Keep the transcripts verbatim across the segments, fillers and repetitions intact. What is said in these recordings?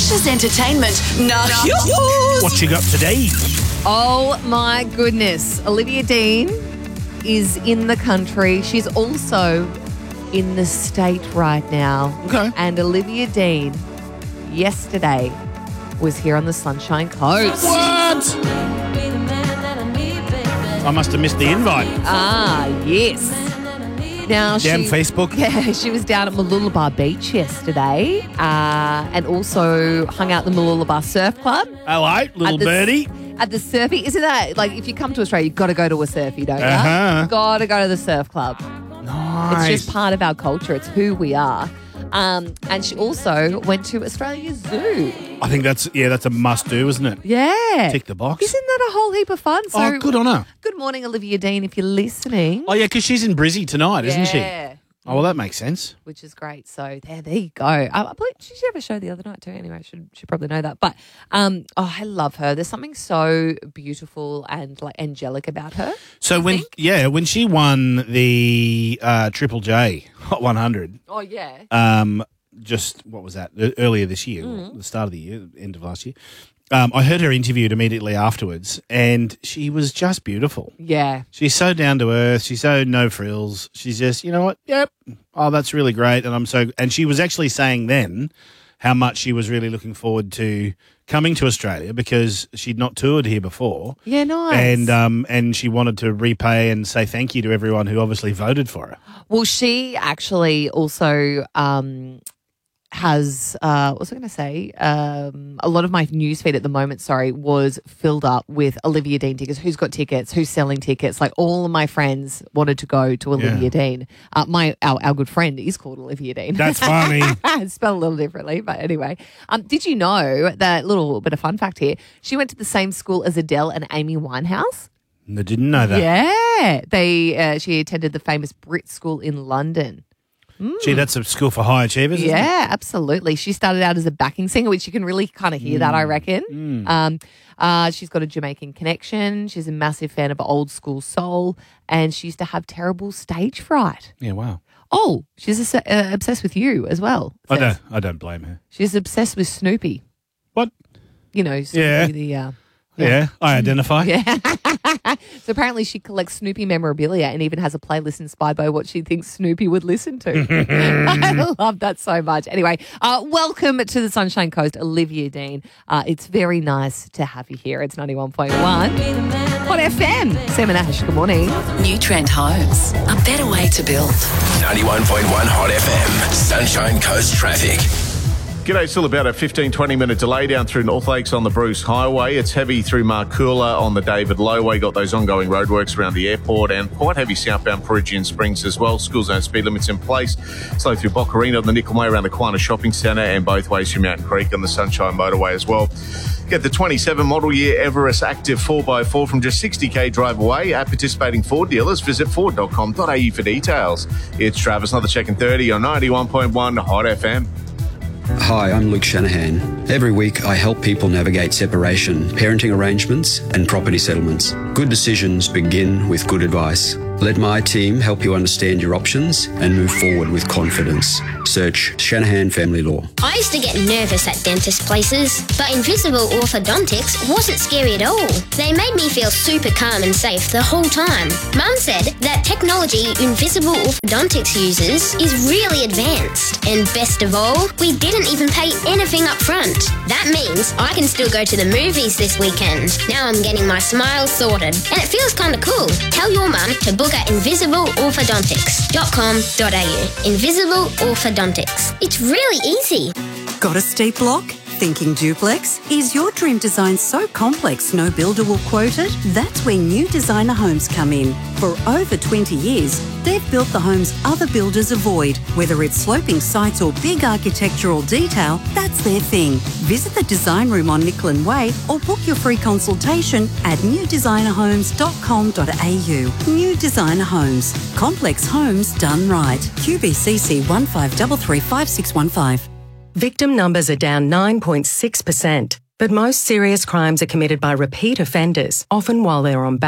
Tasha's entertainment. Nah, yours. What you got today? Oh, my goodness. Olivia Dean is in the country. She's also in the state right now. Okay. And Olivia Dean, yesterday, was here on the Sunshine Coast. What? I must have missed the invite. Ah, yes. Now Damn she, Facebook. Yeah, she was down at Mooloolaba Beach yesterday uh, and also hung out at the Mooloolaba Surf Club. Hello, little At the- birdie. At the surfy. Isn't that, like, if you come to Australia, you've got to go to a surfy, don't you? Uh-huh. Got to go to the surf club. Nice. It's just part of our culture. It's who we are. Um, and she also went to Australia's Zoo. I think that's, yeah, that's a must-do, isn't it? Yeah. Tick the box. Isn't that a whole heap of fun? So, Oh, good on her. Good morning, Olivia Dean, if you're listening. Oh, yeah, because she's in Brizzy tonight, isn't she? Yeah. Oh, well, that makes sense. Which is great. So there, there you go. Um, I believe she did have a show the other night too. Anyway, I should should probably know that. But um, oh, I love her. There's something so beautiful and like angelic about her. So when, yeah, when she won the uh, Triple J Hot one hundred, Oh yeah. um, just, what was that, E- earlier this year, Mm-hmm. the start of the year, end of last year, um, I heard her interviewed immediately afterwards, and she was just beautiful. Yeah. She's so down to earth. She's so no frills. She's just, you know what? Yep. Oh, that's really great. And I'm so, and she was actually saying then how much she was really looking forward to coming to Australia because she'd not toured here before. Yeah. Nice. And um, and she wanted to repay and say thank you to everyone who obviously voted for her. well, she actually also um has uh what was I going to say? Um, a lot of my newsfeed at the moment, sorry, was filled up with Olivia Dean tickets. Who's got tickets? Who's selling tickets? Like all of my friends wanted to go to Olivia Yeah. Dean. Uh, my our, our good friend is called Olivia Dean. That's funny. It's spelled a little differently, but anyway. Um, did you know that little bit of fun fact here? She went to the same school as Adele and Amy Winehouse. I didn't know that. Yeah, they. Uh, she attended the famous Brit School in London. Gee, that's a school for high achievers, isn't it? Yeah, absolutely. She started out as a backing singer, which you can really kind of hear that, I reckon. Um, uh, she's got a Jamaican connection. She's a massive fan of old school soul, and she used to have terrible stage fright. Yeah, wow. Oh, she's uh, obsessed with you as well. I Says. don't, I don't blame her. She's obsessed with Snoopy. What? You know, Snoopy, Yeah. the uh, Yeah, I identify. Yeah. So apparently she collects Snoopy memorabilia and even has a playlist inspired by what she thinks Snoopy would listen to. I love that so much. Anyway, uh, welcome to the Sunshine Coast, Olivia Dean. Uh, it's very nice to have you here. It's ninety-one point one Hot F M. Sam and Ash, good morning. New Trend Homes. A better way to build. ninety-one point one Hot F M. Sunshine Coast traffic. G'day, still about a fifteen, twenty minute delay down through North Lakes on the Bruce Highway. It's heavy through Marcoola on the David Lowway. Got those ongoing roadworks around the airport, and quite heavy southbound Perugian Springs as well. School zone speed limits in place. Slow through Boccarina on the Nickel Way around the Quina Shopping Centre, and both ways through Mountain Creek on the Sunshine Motorway as well. Get the twenty-seven model year Everest Active four by four from just sixty k drive away at participating Ford dealers. Visit ford dot com dot a u for details. It's Travis, another check in thirty on ninety-one point one Hot F M. Hi, I'm Luke Shanahan. Every week I help people navigate separation, parenting arrangements and property settlements. Good decisions begin with good advice. Let my team help you understand your options and move forward with confidence. Search Shanahan Family Law. I used to get nervous at dentist places, but Invisible Orthodontics wasn't scary at all. They made me feel super calm and safe the whole time. Mum said that technology Invisible Orthodontics uses is really advanced. And best of all, we didn't even pay anything up front. That means I can still go to the movies this weekend. Now I'm getting my smile sorted, and it feels kind of cool. Tell your mum to book at invisible orthodontics dot com dot a u. Invisible Orthodontics. It's really easy. Got a steep block? Thinking duplex? Is your dream design so complex no builder will quote it? That's where New Designer Homes come in. For over twenty years, they've built the homes other builders avoid. Whether it's sloping sites or big architectural detail, that's their thing. Visit the design room on Nicklin Way or book your free consultation at new designer homes dot com dot a u. New Designer Homes. Complex homes done right. Q B C C one five three three five six one five. Victim numbers are down nine point six percent, but most serious crimes are committed by repeat offenders, often while they're on bail.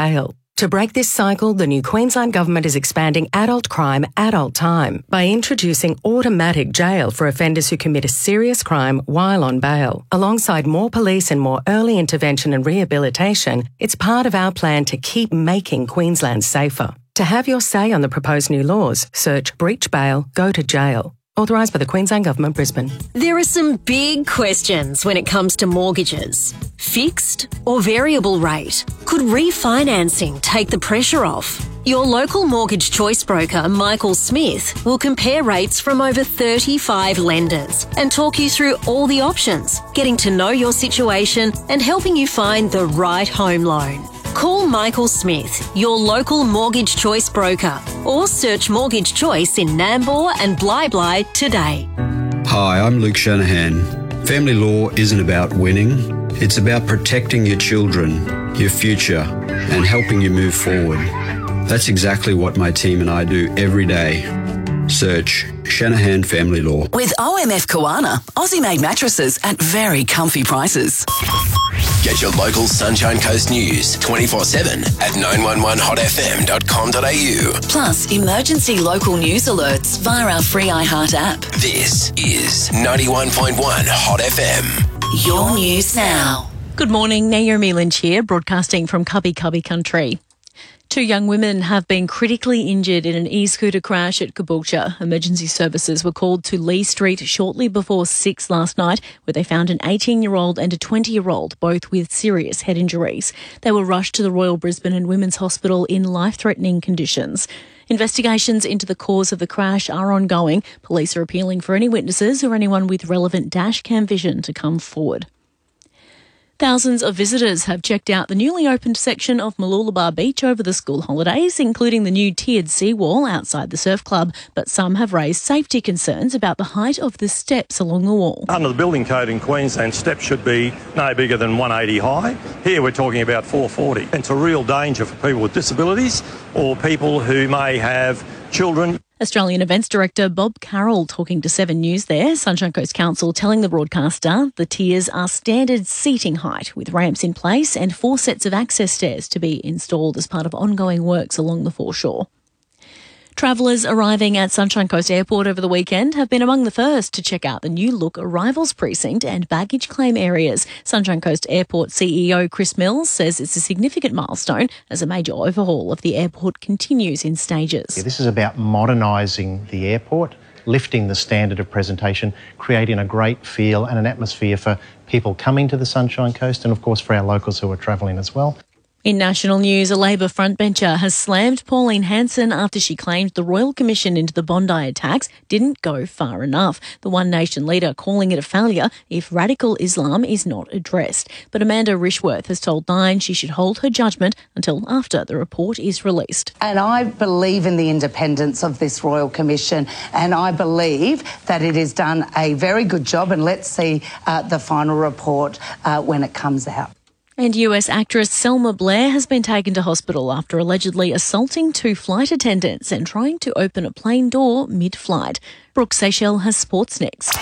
To break this cycle, the new Queensland Government is expanding adult crime, adult time by introducing automatic jail for offenders who commit a serious crime while on bail. Alongside more police and more early intervention and rehabilitation, it's part of our plan to keep making Queensland safer. To have your say on the proposed new laws, search Breach Bail, Go to Jail. Authorised by the Queensland Government, Brisbane. There are some big questions when it comes to mortgages. Fixed or variable rate? Could refinancing take the pressure off? Your local mortgage choice broker, Michael Smith, will compare rates from over thirty-five lenders and talk you through all the options, getting to know your situation and helping you find the right home loan. Call Michael Smith, your local mortgage choice broker, or search Mortgage Choice in Nambour and Bly Bly today. Hi, I'm Luke Shanahan. Family law isn't about winning. It's about protecting your children, your future, and helping you move forward. That's exactly what my team and I do every day. Search Shanahan Family Law. With O M F Koana, Aussie-made mattresses at very comfy prices. Get your local Sunshine Coast news twenty-four seven at nine one one hot f m dot com dot a u. Plus, emergency local news alerts via our free iHeart app. This is ninety-one point one Hot F M. Your news now. Good morning, Naomi Lynch here, broadcasting from Cubby Cubby Country. Two young women have been critically injured in an e-scooter crash at Caboolture. Emergency services were called to Lee Street shortly before six last night, where they found an eighteen-year-old and a twenty-year-old, both with serious head injuries. They were rushed to the Royal Brisbane and Women's Hospital in life-threatening conditions. Investigations into the cause of the crash are ongoing. Police are appealing for any witnesses or anyone with relevant dashcam vision to come forward. Thousands of visitors have checked out the newly opened section of Mooloolaba Beach over the school holidays, including the new tiered seawall outside the surf club, but some have raised safety concerns about the height of the steps along the wall. Under the building code in Queensland, steps should be no bigger than one eighty high. Here we're talking about four forty. It's a real danger for people with disabilities or people who may have children. Australian Events Director Bob Carroll talking to Seven News there. Sunshine Coast Council telling the broadcaster the tiers are standard seating height with ramps in place and four sets of access stairs to be installed as part of ongoing works along the foreshore. Travellers arriving at Sunshine Coast Airport over the weekend have been among the first to check out the new look arrivals precinct and baggage claim areas. Sunshine Coast Airport C E O Chris Mills says it's a significant milestone as a major overhaul of the airport continues in stages. Yeah, this is about modernising the airport, lifting the standard of presentation, creating a great feel and an atmosphere for people coming to the Sunshine Coast and, of course, for our locals who are travelling as well. In national news, a Labor frontbencher has slammed Pauline Hanson after she claimed the Royal Commission into the Bondi attacks didn't go far enough. The One Nation leader calling it a failure if radical Islam is not addressed. But Amanda Rishworth has told Nine she should hold her judgment until after the report is released. And I believe in the independence of this Royal Commission, and I believe that it has done a very good job, and let's see uh, the final report uh, when it comes out. And U S actress Selma Blair has been taken to hospital after allegedly assaulting two flight attendants and trying to open a plane door mid-flight. Brooke Seychelles has sports next.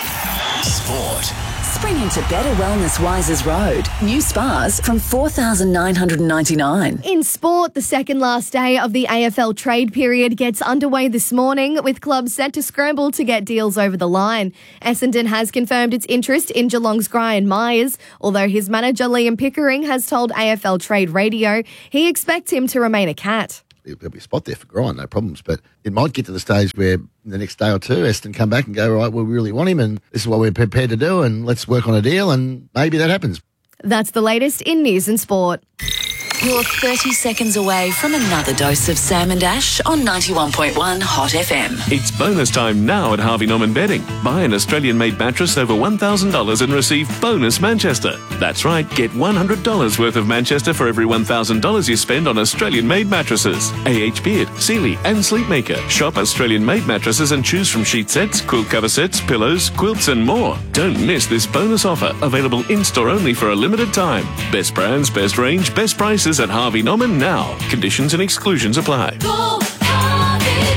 Sport. Spring into better wellness Wisers Road. New spas from four thousand nine hundred ninety-nine dollars. In sport, the second last day of the A F L trade period gets underway this morning, with clubs set to scramble to get deals over the line. Essendon has confirmed its interest in Geelong's Gryan Myers, although his manager Liam Pickering has told A F L Trade Radio he expects him to remain a Cat. There'll be a spot there for Gryan, no problems. But it might get to the stage where the next day or two, Essendon come back and go, right, well, we really want him and this is what we're prepared to do and let's work on a deal, and maybe that happens. That's the latest in news and sport. You're thirty seconds away from another dose of Sam and Ash on ninety-one point one Hot F M. It's bonus time now at Harvey Norman Bedding. Buy an Australian-made mattress over one thousand dollars and receive bonus Manchester. That's right, get one hundred dollars worth of Manchester for every one thousand dollars you spend on Australian-made mattresses. A H Beard, Sealy and Sleepmaker. Shop Australian-made mattresses and choose from sheet sets, quilt cover sets, pillows, quilts and more. Don't miss this bonus offer, available in-store only for a limited time. Best brands, best range, best prices at Harvey Norman now. Conditions and exclusions apply. Go,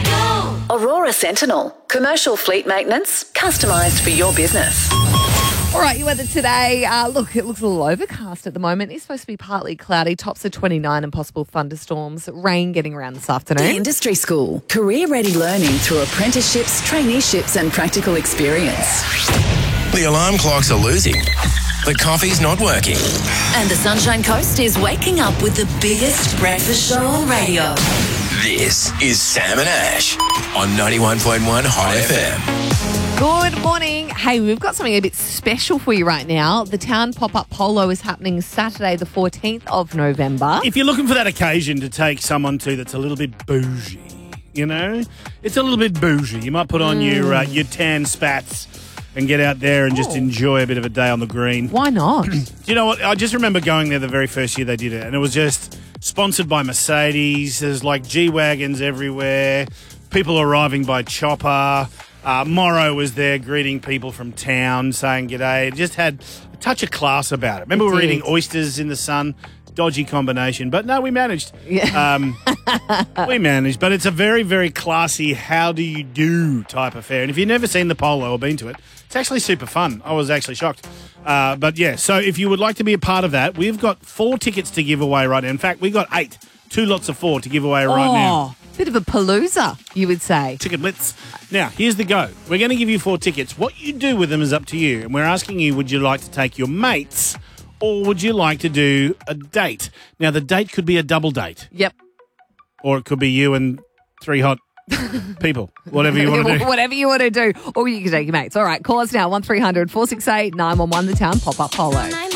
Harvey, go. Aurora Sentinel. Commercial fleet maintenance, customised for your business. All right, your weather today. Uh, look, it looks a little overcast at the moment. It's supposed to be partly cloudy. Tops of twenty-nine and possible thunderstorms. Rain getting around this afternoon. The Industry School. Career-ready learning through apprenticeships, traineeships and practical experience. The alarm clocks are losing. The coffee's not working. And the Sunshine Coast is waking up with the biggest breakfast show on radio. This is Sam and Ash on ninety-one point one Hot F M. Good morning. Hey, we've got something a bit special for you right now. The Town Pop-Up Polo is happening Saturday the fourteenth of November. If you're looking for that occasion to take someone to that's a little bit bougie, you know, it's a little bit bougie. You might put on Mm. your uh, your tan spats and get out there and just Oh. enjoy a bit of a day on the green. Why not? Do you know what? I just remember going there the very first year they did it, and it was just sponsored by Mercedes. There's like G-Wagons everywhere, people arriving by chopper. Uh, Morrow was there greeting people from town, saying g'day. It just had a touch of class about it. Remember It we were did. eating oysters in the sun? Dodgy combination, but no, we managed. Yeah. Um, we managed, but it's a very, very classy how do you do type affair. And if you've never seen the polo or been to it, it's actually super fun. I was actually shocked. Uh, but yeah, so if you would like to be a part of that, we've got four tickets to give away right now. In fact, we've got eight, two lots of four to give away right now. Oh, bit of a palooza, you would say. Ticket blitz. Now, here's the go. We're going to give you four tickets. What you do with them is up to you. And we're asking you, would you like to take your mates or would you like to do a date? Now, the date could be a double date. Yep. Or it could be you and three hot people. Whatever you want to do. Whatever you want to do. Or you can take your mates. All right, call us now, one three hundred four six eight nine one one, the Town Pop-Up Polo.